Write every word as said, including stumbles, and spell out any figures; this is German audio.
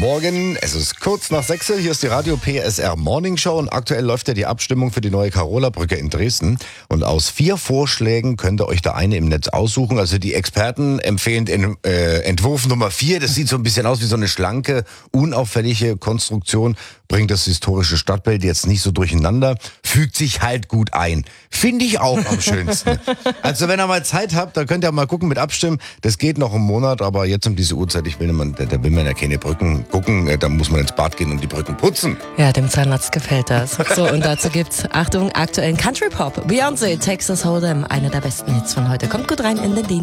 Morgen, es ist kurz nach sechs, hier ist die Radio P S R Morning Show und aktuell läuft ja die Abstimmung für die neue Carola-Brücke in Dresden. Und aus vier Vorschlägen könnt ihr euch da eine im Netz aussuchen. Also die Experten empfehlen den äh, Entwurf Nummer vier. Das sieht so ein bisschen aus wie so eine schlanke, unauffällige Konstruktion. Bringt das historische Stadtbild jetzt nicht so durcheinander. Fügt sich halt gut ein. Finde ich auch am schönsten. Also wenn ihr mal Zeit habt, dann könnt ihr mal gucken mit Abstimmen. Das geht noch einen Monat, aber jetzt um diese Uhrzeit, ich will man, da will man ja keine Brücken gucken. Da muss man ins Bad gehen und die Brücken putzen. Ja, dem Zahnarzt gefällt das. So, und dazu gibt's, Achtung, aktuellen Country Pop. Beyoncé, Texas Hold'em, einer der besten Hits von heute. Kommt gut rein in den Dienst.